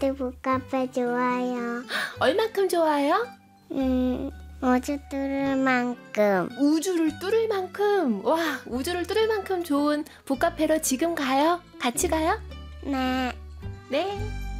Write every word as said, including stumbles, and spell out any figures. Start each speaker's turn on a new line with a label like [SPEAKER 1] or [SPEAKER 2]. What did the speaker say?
[SPEAKER 1] 아파트 북카페 좋아요.
[SPEAKER 2] 얼만큼 좋아요?
[SPEAKER 1] 음, 우주 뚫을 만큼.
[SPEAKER 2] 우주를 뚫을 만큼. 와, 우주를 뚫을 만큼 좋은 북카페로 지금 가요? 같이 가요?
[SPEAKER 1] 네.
[SPEAKER 2] 네.